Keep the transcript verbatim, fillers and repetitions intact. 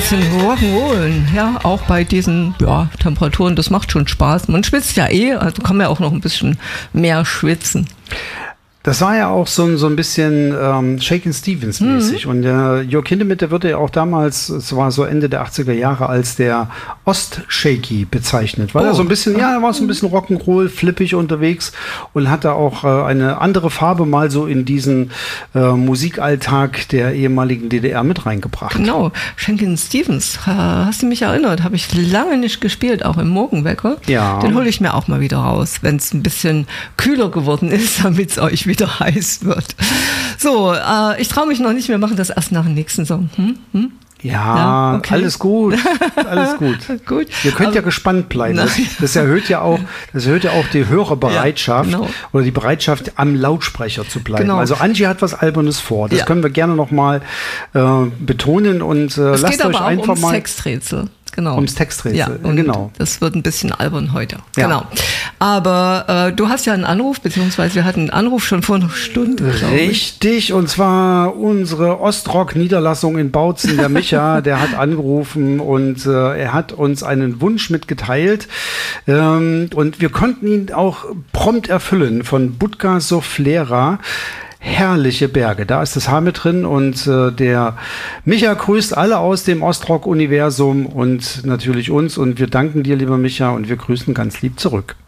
bisschen Rock'n'Rollen, ja, auch bei diesen ja, Temperaturen, das macht schon Spaß. Man schwitzt ja eh, also kann man ja auch noch ein bisschen mehr schwitzen. Das war ja auch so, so ein bisschen ähm, Shakin' Stevens mäßig. Mhm. Und äh, Jörg Hindemith wurde ja auch damals, es war so Ende der achtziger Jahre, als der Ost-Shaky bezeichnet. Weil oh. er so ein bisschen, ja, er war so ein bisschen Rock'n'Roll, flippig unterwegs und hatte auch äh, eine andere Farbe mal so in diesen äh, Musikalltag der ehemaligen D D R mit reingebracht. Genau, Shakin' Stevens, äh, hast du mich erinnert, habe ich lange nicht gespielt, auch im Morgenwecker. Ja. Den hole ich mir auch mal wieder raus, wenn es ein bisschen kühler geworden ist, damit es euch wieder wieder heiß wird. So, äh, ich traue mich noch nicht, wir machen das erst nach dem nächsten Song. Hm? Hm? Ja, ja okay. alles gut, alles gut. gut. Ihr könnt Aber, ja gespannt bleiben. Das, das erhöht ja auch, das erhöht ja auch die Hörerbereitschaft ja, genau. oder die Bereitschaft, am Lautsprecher zu bleiben. Genau. Also Angie hat was Albernes vor. Das ja. können wir gerne noch mal äh, betonen und äh, lasst geht euch aber einfach auch ums mal Texträtsel. Genau. Ums Texträtsel, ja, und genau. Das wird ein bisschen albern heute. Ja. Genau. Aber äh, du hast ja einen Anruf, beziehungsweise wir hatten einen Anruf schon vor einer Stunde. Richtig, und zwar unsere Ostrock-Niederlassung in Bautzen, der Micha, der hat angerufen und äh, er hat uns einen Wunsch mitgeteilt. Ähm, und wir konnten ihn auch prompt erfüllen von Budka Soflera. Herrliche Berge, da ist das H mit drin und äh, der Micha grüßt alle aus dem Ostrock-Universum und natürlich uns und wir danken dir, lieber Micha, und wir grüßen ganz lieb zurück.